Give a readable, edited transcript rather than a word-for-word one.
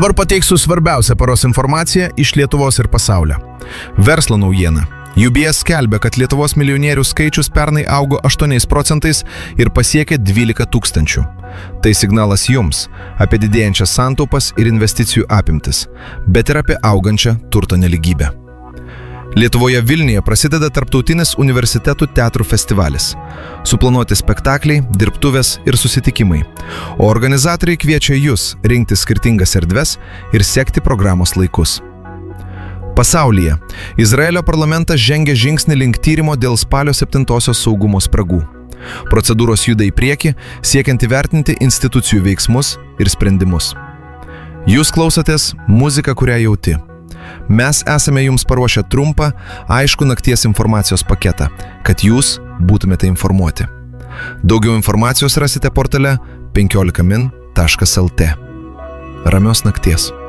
Dabar pateiksiu svarbiausią paros informaciją iš Lietuvos ir pasaulio. Verslo naujiena. UBS skelbia, kad Lietuvos milijonierių skaičius pernai augo 8% ir pasiekė 12 000. Tai signalas jums apie didėjančias santaupas ir investicijų apimtis, bet ir apie augančią turto nelygybę. Lietuvoje Vilniuje prasideda tarptautinis universitetų teatrų festivalis. Suplanuoti spektakliai, dirbtuvės ir susitikimai. O organizatoriai kviečia jus rinkti skirtingas erdves ir sekti programos laikus. Pasaulyje Izraelio parlamentas žengia žingsnį link tyrimo dėl spalio 7-osios saugumo spragų. Procedūros juda į priekį, siekiant įvertinti institucijų veiksmus ir sprendimus. Jūs klausotės muziką, kurią jauti. Mes esame jums paruošę trumpą, aišku nakties informacijos paketą, kad jūs būtumėte informuoti. Daugiau informacijos rasite portale 15min.lt. Ramios nakties.